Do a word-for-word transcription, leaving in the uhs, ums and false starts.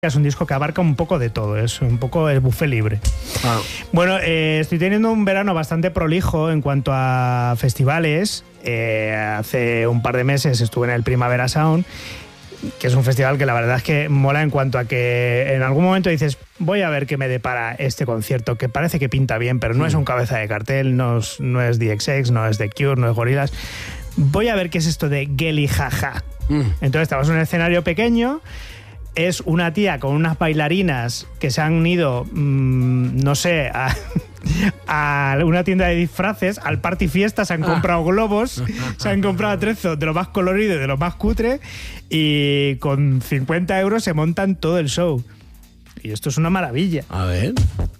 Es un disco que abarca un poco de todo, es un poco el buffet libre. Ah. Bueno, eh, estoy teniendo un verano bastante prolijo en cuanto a festivales. Eh, hace un par de meses estuve en el Primavera Sound, que es un festival que la verdad es que mola en cuanto a que en algún momento dices, voy a ver qué me depara este concierto, que parece que pinta bien, pero no mm. es un cabeza de cartel, no es, no es D X X, no es The Cure, no es Gorillaz. Voy a ver qué es esto de Gelly Jaja. Mm. Entonces estamos en un escenario pequeño. Es una tía con unas bailarinas que se han ido, mmm, no sé, a, a una tienda de disfraces, al Party Fiesta, se han comprado globos, se han comprado atrezos de lo más colorido y de lo más cutre, y con cincuenta euros se montan todo el show. Y esto es una maravilla. A ver...